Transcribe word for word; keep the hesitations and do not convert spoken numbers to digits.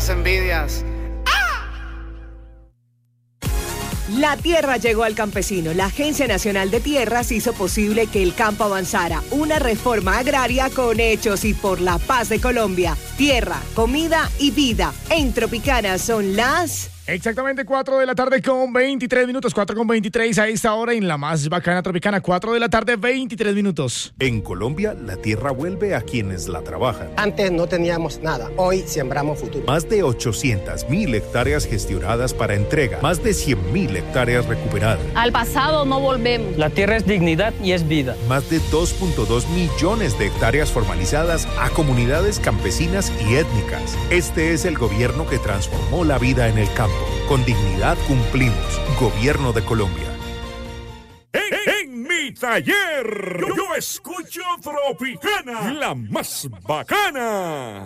las envidias. La tierra llegó al campesino. La Agencia Nacional de Tierras hizo posible que el campo avanzara. Una reforma agraria con hechos y por la paz de Colombia. Tierra, comida y vida. En Tropicana son las... Exactamente cuatro de la tarde con veintitrés minutos, cuatro con veintitrés a esta hora en la más bacana Tropicana, cuatro de la tarde, veintitrés minutos. En Colombia, la tierra vuelve a quienes la trabajan. Antes no teníamos nada, hoy sembramos futuro. Más de ochocientas mil hectáreas gestionadas para entrega, más de cien mil hectáreas recuperadas. Al pasado no volvemos. La tierra es dignidad y es vida. Más de dos punto dos millones de hectáreas formalizadas a comunidades campesinas y étnicas. Este es el gobierno que transformó la vida en el campo. Con dignidad cumplimos. Gobierno de Colombia. En, en mi taller, yo, yo escucho Tropicana, la más bacana.